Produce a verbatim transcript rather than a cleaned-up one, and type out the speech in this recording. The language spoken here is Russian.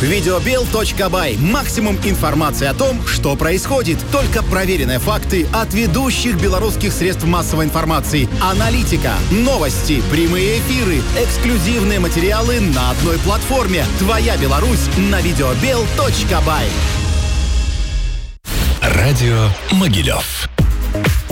Видеобел точка бай. Максимум информации о том, что происходит. Только проверенные факты от ведущих белорусских средств массовой информации. Аналитика, новости, прямые эфиры, эксклюзивные материалы на одной платформе. Твоя Беларусь на видеобел точка бай. Радио Могилев.